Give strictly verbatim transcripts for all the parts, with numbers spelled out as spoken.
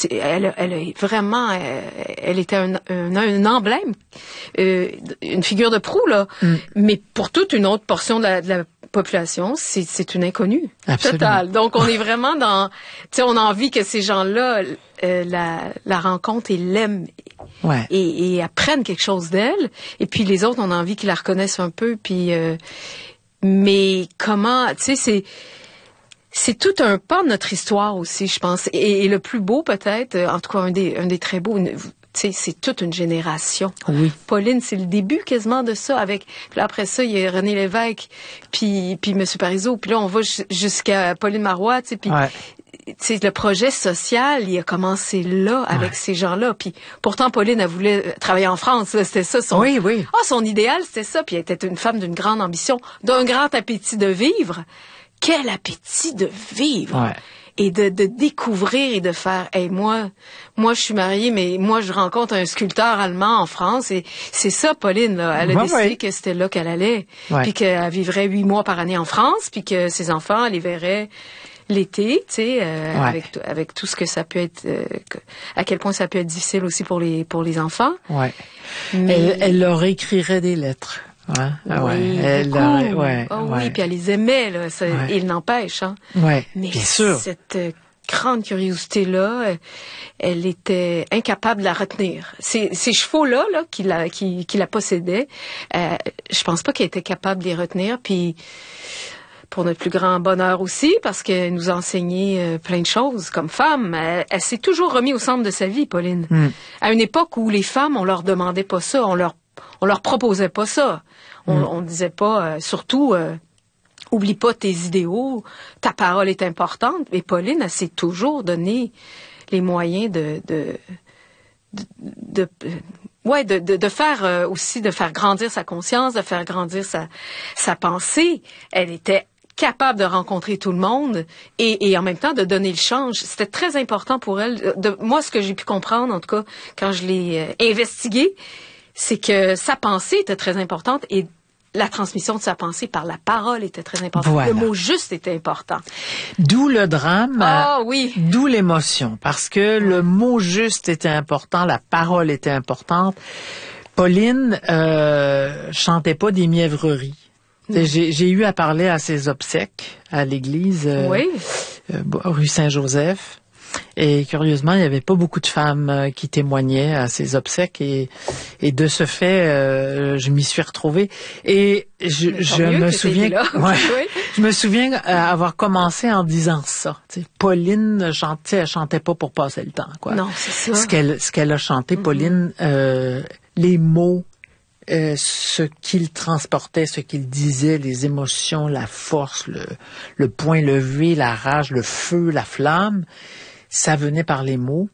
elle, elle est vraiment, elle, elle était un, un, un emblème, euh, une figure de proue là. Mm. Mais pour toute une autre portion de la, de la population, c'est, c'est une inconnue totale. Donc on est vraiment dans, tu sais, on a envie que ces gens-là euh, la, la rencontrent et l'aiment. Ouais. Et, et apprennent quelque chose d'elle. Et puis les autres, on a envie qu'ils la reconnaissent un peu. Puis, euh, mais comment, tu sais, c'est c'est tout un pan de notre histoire aussi, je pense. Et, et le plus beau peut-être, en tout cas un des un des très beaux, tu sais, c'est toute une génération. Oui. Pauline, c'est le début quasiment de ça. Avec puis là, après ça, il y a René Lévesque, puis puis Monsieur Parizeau. Puis là, on va jusqu'à Pauline Marois, tu sais, puis. Ouais. Tu sais, le projet social, il a commencé là, avec ouais. ces gens-là. Puis pourtant, Pauline, elle voulait travailler en France. Là, c'était ça son. Oui, oui. Ah, son idéal, c'était ça. Puis elle était une femme d'une grande ambition, d'un grand appétit de vivre. Quel appétit de vivre ouais. et de, de découvrir et de faire. Hey, moi, moi, je suis mariée, mais moi, je rencontre un sculpteur allemand en France. Et c'est ça, Pauline. Là, elle a ouais, décidé ouais. que c'était là qu'elle allait, ouais. puis qu'elle vivrait huit mois par année en France, puis que ses enfants, elle les verrait. L'été, tu sais, euh, ouais. avec avec tout ce que ça peut être, euh, à quel point ça peut être difficile aussi pour les pour les enfants. Ouais. Mais elle, elle leur écrirait des lettres. Hein? Oui, ouais. Elle leur, ouais, oh, ouais. oui, puis elle les aimait là. Ça, ouais. Il n'empêche, hein. Ouais. Mais bien sûr. Cette euh, grande curiosité là, elle était incapable de la retenir. Ces, ces chevaux là, là, qui la qui qui la possédaient, euh, je pense pas qu'elle était capable de les retenir. Puis pour notre plus grand bonheur aussi, parce qu'elle nous a enseigné euh, plein de choses comme femme. Elle, elle s'est toujours remise au centre de sa vie, Pauline. Mm. À une époque où les femmes, on leur demandait pas ça, on leur on leur proposait pas ça. On, mm. on disait pas, euh, surtout, euh, oublie pas tes idéaux, ta parole est importante. Mais Pauline, elle s'est toujours donné les moyens de de de, de, de Ouais, de, de, de faire euh, aussi, de faire grandir sa conscience, de faire grandir sa, sa pensée. Elle était capable de rencontrer tout le monde et, et en même temps de donner le change. C'était très important pour elle. De, moi, ce que j'ai pu comprendre, en tout cas, quand je l'ai euh, investigué, c'est que sa pensée était très importante et la transmission de sa pensée par la parole était très importante. Voilà. Le mot juste était important. D'où le drame. Ah oui. D'où l'émotion. Parce que le mot juste était important, la parole était importante. Pauline euh, chantait pas des mièvreries. J'ai, j'ai eu à parler à ses obsèques à l'église euh, oui. euh, rue Saint-Joseph. Et curieusement, il n'y avait pas beaucoup de femmes euh, qui témoignaient à ces obsèques et, et de ce fait, euh, je m'y suis retrouvée. Et je, je me souviens, ouais, oui. je me souviens avoir commencé en disant ça. Tu sais, Pauline chantait, elle chantait pas pour passer le temps, quoi. Non, c'est ça. Ce qu'elle, ce qu'elle a chanté, mm-hmm. Pauline, euh, les mots. Euh, ce qu'il transportait, ce qu'il disait, les émotions, la force, le, le point levé, la rage, le feu, la flamme, ça venait par les mots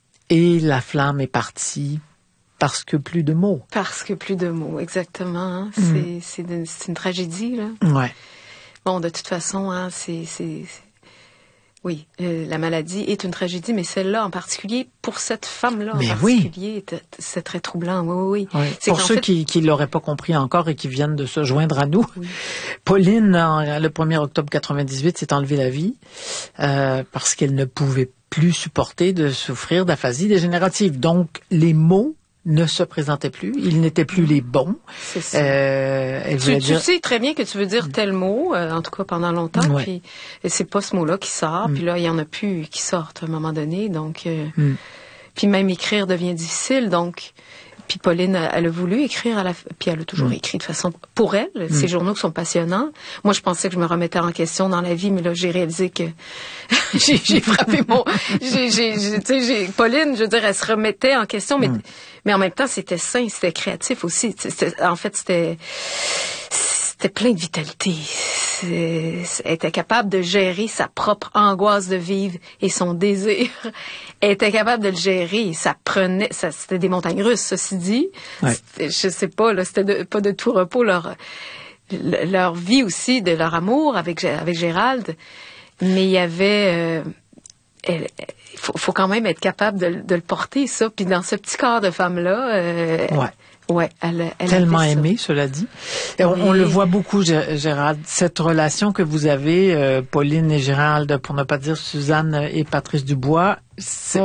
et la flamme est partie parce que plus de mots. Parce que plus de mots, exactement. Hein. Mm. C'est, c'est, de, c'est une tragédie, là. Ouais. Bon, de toute façon, hein, c'est... c'est, c'est... Oui, euh, la maladie est une tragédie, mais celle-là en particulier, pour cette femme-là mais en particulier, oui. c'est très troublant. Oui, oui, oui. oui. C'est pour ceux fait... qui qui l'auraient pas compris encore et qui viennent de se joindre à nous, oui. Pauline, en, le premier octobre quatre-vingt-dix-huit, s'est enlevée la vie euh, parce qu'elle ne pouvait plus supporter de souffrir d'aphasie dégénérative. Donc, les mots ne se présentaient plus, ils n'étaient plus les bons. C'est ça. Euh, elle tu, tu dire... sais très bien que tu veux dire tel mot, euh, en tout cas pendant longtemps, ouais. puis et c'est pas ce mot-là qui sort, mm. puis là il y en a plus qui sortent à un moment donné, donc euh, mm. puis même écrire devient difficile, donc puis Pauline, elle a voulu écrire à la, puis elle a toujours mm. écrit de façon pour elle. Mm. Ces journaux qui sont passionnants. Moi, je pensais que je me remettais en question dans la vie, mais là, j'ai réalisé que j'ai, j'ai frappé mon, j'ai, j'ai, j'ai, tu sais, j'ai, Pauline, je veux dire, elle se remettait en question, mais, mm. mais en même temps, c'était sain, c'était créatif aussi. C'était, en fait, c'était, c'était plein de vitalité. C'est, elle était capable de gérer sa propre angoisse de vivre et son désir. Elle était capable de le gérer. Ça prenait, ça, c'était des montagnes russes, ceci dit. Ouais. Je sais pas, là, c'était de, pas de tout repos leur, leur vie aussi, de leur amour avec, avec Gérald. Mais il y avait, euh, il faut, faut quand même être capable de, de le porter, ça. Puis dans ce petit corps de femme-là, euh, ouais. Ouais, elle, elle tellement aimé, cela dit. Et oui. on, on le voit beaucoup, Gérald, cette relation que vous avez, euh, Pauline et Gérald, pour ne pas dire Suzanne et Patrice Dubois, c'est,